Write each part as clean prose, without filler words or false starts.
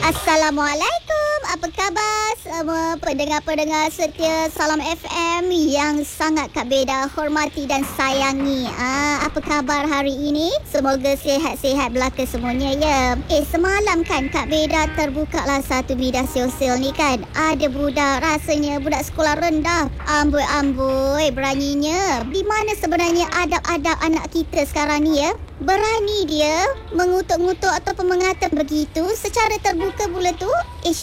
Assalamualaikum, apa khabar semua pendengar-pendengar setia Salam FM yang sangat Kak Beda hormati dan sayangi. Apa khabar hari ini? Semoga sihat-sihat belaka semuanya ya. Semalam kan Kak Beda terbukalah satu media sosial ni kan. Ada budak, rasanya budak sekolah rendah. Amboi-amboi beraninya. Di mana sebenarnya adab-adab anak kita sekarang ni ya? Berani dia mengutuk-ngutuk ataupun mengata begitu secara terbuka pula tu.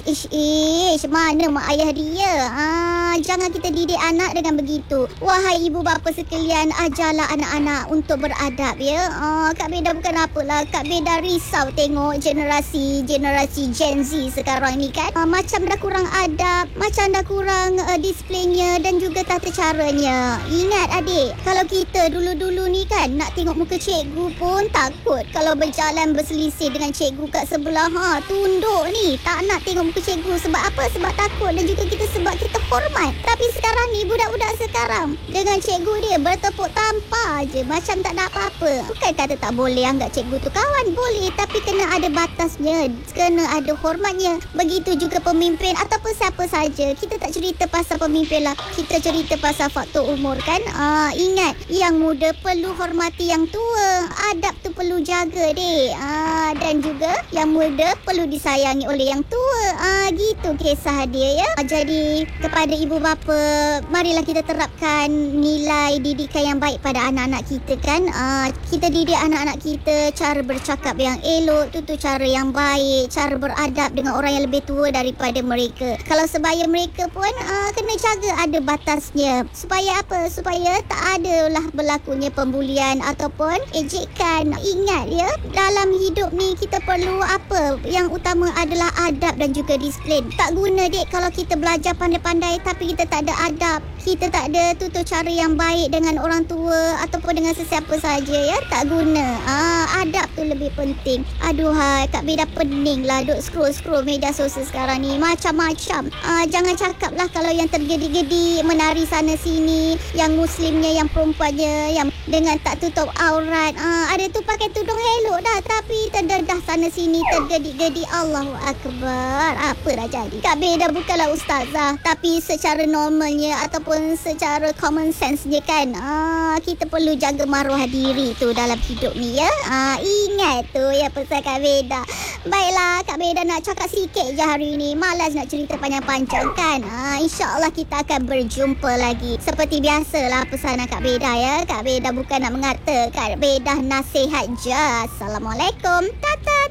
Mana mak ayah dia? Jangan kita didik anak dengan begitu. Wahai ibu bapa sekalian, ajarlah anak-anak untuk beradab ya. Kak Beda bukan apalah, Kak Beda risau tengok generasi Gen Z sekarang ni kan. Macam dah kurang adab, macam dah kurang displaynya dan juga tata caranya. Ingat adik, kalau kita dulu-dulu ni kan nak tengok muka cikgu pun takut. Kalau berjalan berselisih dengan cikgu kat sebelah, tunduk ni, tak nak tengok muka cikgu. Sebab apa? Sebab takut dan juga sebab kita hormat. Tapi sekarang ni budak-budak sekarang dengan cikgu dia bertepuk tampar je macam tak ada apa-apa. Bukan kata tak boleh anggap cikgu tu kawan, boleh, tapi kena ada batasnya, kena ada hormatnya. Begitu juga pemimpin ataupun siapa saja. Kita tak cerita pasal pemimpin lah, kita cerita pasal faktor umur kan. Ingat, yang muda perlu hormati yang tua. Adab tu perlu jaga dek. Dan juga yang muda perlu disayangi oleh yang tua. Gitu kisah dia ya. Jadi kepada ibu bapa, marilah kita terapkan nilai didikan yang baik pada anak-anak kita kan. Kita didik anak-anak kita cara bercakap yang elok, tu cara yang baik, cara beradab dengan orang yang lebih tua daripada mereka. Kalau sebaya mereka pun kena jaga ada batasnya. Supaya apa? Supaya tak adalah berlakunya pembulian ataupun ejekan. Ingat ya, dalam hidup ni kita perlu apa? Yang utama adalah adab dan juga disiplin. Tak guna dek kalau kita belajar pandai-pandai tapi kita tak ada adab, kita tak ada tutur cara yang baik dengan orang tua ataupun dengan sesiapa saja ya. Tak guna. Adab tu lebih penting. Aduhai, Kak Beda pening lah duk scroll media sosial sekarang ni. Macam-macam. Jangan cakap lah kalau yang tergedi-gedi menari sana sini, yang muslimnya, yang perempuannya, yang dengan tak tutup aurat. Ada tu pakai tudung elok dah tapi terdedah sana sini, tergedi-gedi. Allahu Akbar. Apa dah jadi? Kak Beda bukanlah ustazah, tapi secara normalnya ataupun secara common sense-nya kan, kita perlu jaga maruah diri tu dalam hidup ni ya. Ingat tu ya pesan Kak Beda. Baiklah, Kak Beda nak cakap sikit je hari ni. Malas nak cerita panjang-panjang kan. InsyaAllah kita akan berjumpa lagi. Seperti biasalah pesanan Kak Beda ya. Kak Beda bukan nak mengata, Kak Beda nasihat je. Assalamualaikum. Tata.